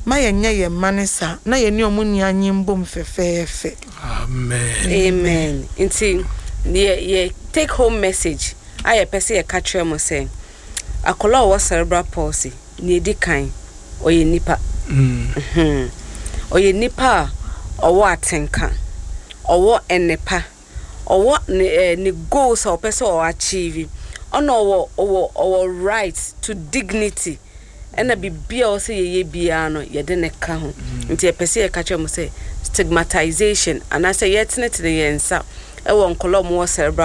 ma yenye ye manesa na ye ni omuni anyimbo mfefefe. Amen. Inti ye take home message. Aye pese ye catch mo say akola wo cerebral palsy ni edi kan oye nipa. Oye nipa owo atenka. Owo enepa. Owo ni goals or pese o achieve. Ono owo right to dignity. Ena bibia o say ye bia no ye de ne ka ho. Nti ye pese ye catch mo say stigmatization and I say yet net the yensa e won kolom wo cerebral